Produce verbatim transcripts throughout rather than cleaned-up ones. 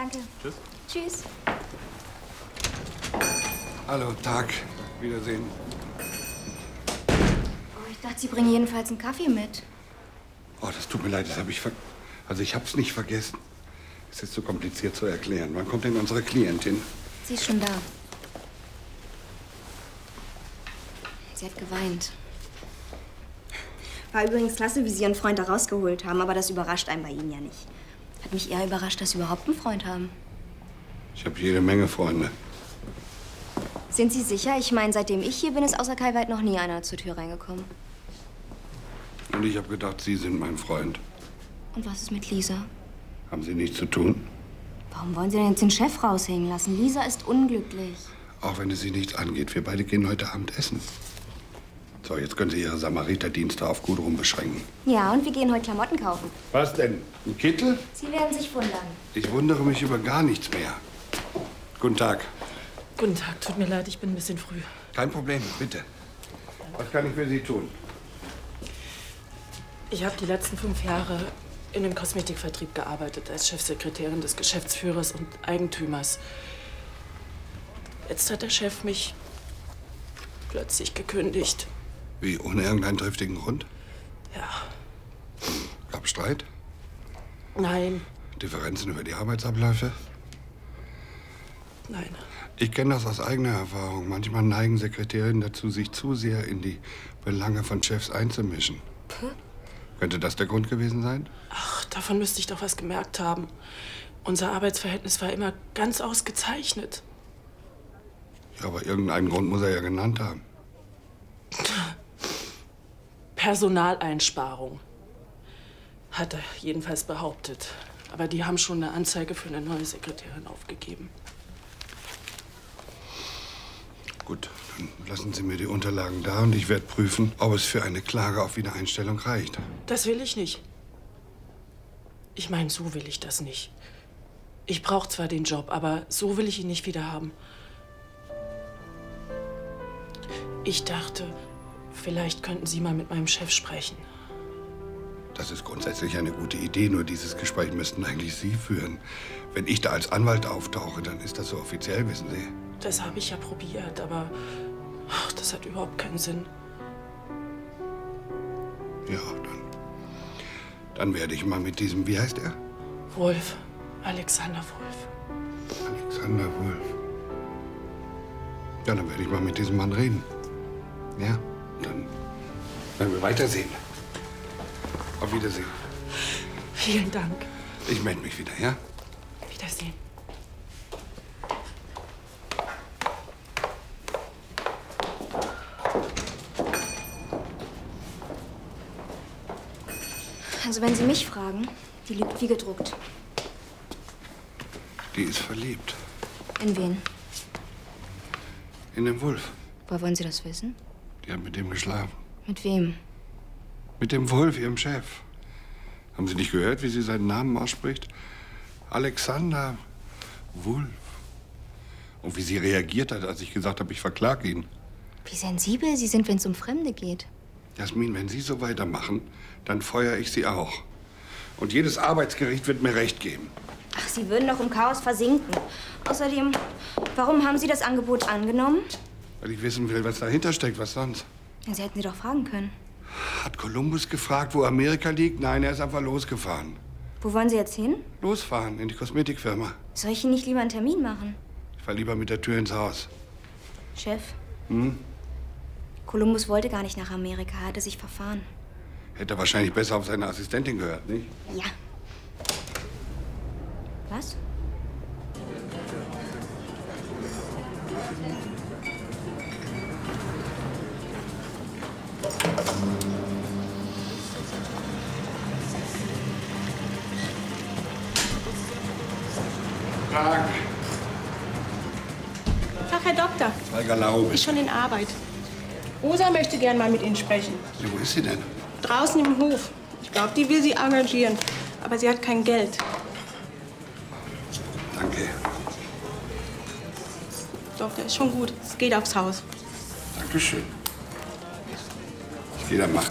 Danke. Tschüss. Tschüss. Hallo, Tag. Wiedersehen. Oh, ich dachte, Sie bringen jedenfalls einen Kaffee mit. Oh, das tut mir leid, das habe ich ver... Also ich hab's nicht vergessen. Es ist so kompliziert zu erklären. Wann kommt denn unsere Klientin? Sie ist schon da. Sie hat geweint. War übrigens klasse, wie Sie Ihren Freund da rausgeholt haben, aber das überrascht einen bei Ihnen ja nicht. Hat mich eher überrascht, dass Sie überhaupt einen Freund haben. Ich habe jede Menge Freunde. Sind Sie sicher? Ich meine, seitdem ich hier bin, ist außer Kai Weit noch nie einer zur Tür reingekommen. Und ich habe gedacht, Sie sind mein Freund. Und was ist mit Lisa? Haben Sie nichts zu tun? Warum wollen Sie denn jetzt den Chef raushängen lassen? Lisa ist unglücklich. Auch wenn es Sie nichts angeht. Wir beide gehen heute Abend essen. So, jetzt können Sie Ihre Samariterdienste auf Gudrun beschränken. Ja, und wir gehen heute Klamotten kaufen. Was denn? Ein Kittel? Sie werden sich wundern. Ich wundere mich über gar nichts mehr. Guten Tag. Guten Tag, tut mir leid, ich bin ein bisschen früh. Kein Problem, bitte. Was kann ich für Sie tun? Ich habe die letzten fünf Jahre in dem Kosmetikvertrieb gearbeitet, als Chefsekretärin des Geschäftsführers und Eigentümers. Jetzt hat der Chef mich plötzlich gekündigt. Wie, ohne irgendeinen triftigen Grund? Ja. Gab Streit? Nein. Differenzen über die Arbeitsabläufe? Nein. Ich kenne das aus eigener Erfahrung. Manchmal neigen Sekretärinnen dazu, sich zu sehr in die Belange von Chefs einzumischen. Puh. Könnte das der Grund gewesen sein? Ach, davon müsste ich doch was gemerkt haben. Unser Arbeitsverhältnis war immer ganz ausgezeichnet. Ja, aber irgendeinen Grund muss er ja genannt haben. Personaleinsparung, hat er jedenfalls behauptet. Aber die haben schon eine Anzeige für eine neue Sekretärin aufgegeben. Gut, dann lassen Sie mir die Unterlagen da und ich werde prüfen, ob es für eine Klage auf Wiedereinstellung reicht. Das will ich nicht. Ich meine, so will ich das nicht. Ich brauche zwar den Job, aber so will ich ihn nicht wieder haben. Ich dachte, vielleicht könnten Sie mal mit meinem Chef sprechen. Das ist grundsätzlich eine gute Idee, nur dieses Gespräch müssten eigentlich Sie führen. Wenn ich da als Anwalt auftauche, dann ist das so offiziell, wissen Sie. Das habe ich ja probiert, aber ach, das hat überhaupt keinen Sinn. Ja, dann, dann werde ich mal mit diesem, wie heißt er? Wolf, Alexander Wolf. Alexander Wolf. Ja, dann werde ich mal mit diesem Mann reden. Ja, dann werden wir weitersehen. Auf Wiedersehen. Vielen Dank. Ich melde mich wieder, ja? Wiedersehen. Also wenn Sie mich fragen, die lügt wie gedruckt. Die ist verliebt. In wen? In den Wolf. Woher wollen Sie das wissen? Die hat mit dem geschlafen. Mit wem? Mit dem Wolf, ihrem Chef. Haben Sie nicht gehört, wie sie seinen Namen ausspricht? Alexander Wolf. Und wie sie reagiert hat, als ich gesagt habe, ich verklage ihn. Wie sensibel Sie sind, wenn es um Fremde geht. Jasmin, wenn Sie so weitermachen, dann feuere ich Sie auch. Und jedes Arbeitsgericht wird mir Recht geben. Ach, Sie würden doch im Chaos versinken. Außerdem, warum haben Sie das Angebot angenommen? Weil ich wissen will, was dahinter steckt, was sonst. Sie hätten Sie doch fragen können. Hat Kolumbus gefragt, wo Amerika liegt? Nein, er ist einfach losgefahren. Wo wollen Sie jetzt hin? Losfahren, in die Kosmetikfirma. Soll ich Ihnen nicht lieber einen Termin machen? Ich fahr lieber mit der Tür ins Haus. Chef, Hm? Kolumbus wollte gar nicht nach Amerika, er hatte sich verfahren. Hätte er wahrscheinlich besser auf seine Assistentin gehört, nicht? Ja. Was? Tag. Ach, Herr Doktor, Holger Laube. ist schon in Arbeit. Rosa möchte gern mal mit Ihnen sprechen. Wo ist sie denn? Draußen im Hof. Ich glaube, die will Sie engagieren. Aber sie hat kein Geld. Danke. Doktor, ist schon gut. Es geht aufs Haus. Dankeschön. Ich gehe dann mal.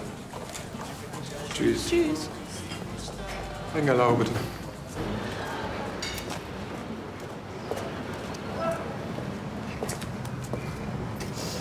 Tschüss. Tschüss. Engerlau, bitte.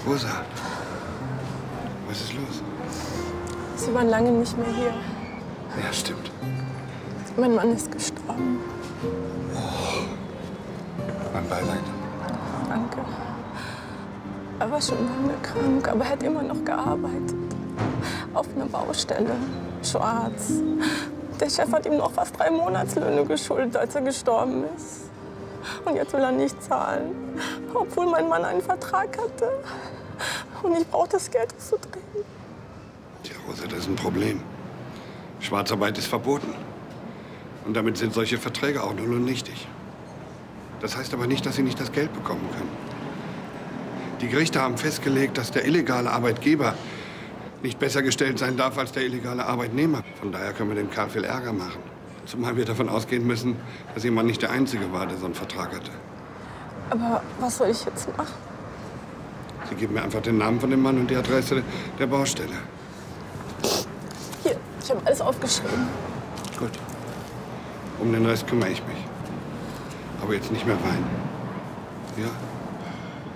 Rosa, was ist los? Sie waren lange nicht mehr hier. Ja, stimmt. Mein Mann ist gestorben. Oh. Mein Beileid. Danke. Er war schon lange krank, aber er hat immer noch gearbeitet. Auf einer Baustelle, schwarz. Der Chef hat ihm noch fast drei Monatslöhne geschuldet, als er gestorben ist. Und jetzt will er nicht zahlen, obwohl mein Mann einen Vertrag hatte. Und ich brauche das Geld, das zu drehen. Tja, Rosa, das ist ein Problem. Schwarzarbeit ist verboten. Und damit sind solche Verträge auch null und nichtig. Das heißt aber nicht, dass Sie nicht das Geld bekommen können. Die Gerichte haben festgelegt, dass der illegale Arbeitgeber nicht besser gestellt sein darf als der illegale Arbeitnehmer. Von daher können wir dem Kerl viel Ärger machen. Zumal wir davon ausgehen müssen, dass Ihr Mann nicht der Einzige war, der so einen Vertrag hatte. Aber was soll ich jetzt machen? Sie geben mir einfach den Namen von dem Mann und die Adresse der Baustelle. Hier, ich habe alles aufgeschrieben. Gut. Um den Rest kümmere ich mich. Aber jetzt nicht mehr weinen. Ja?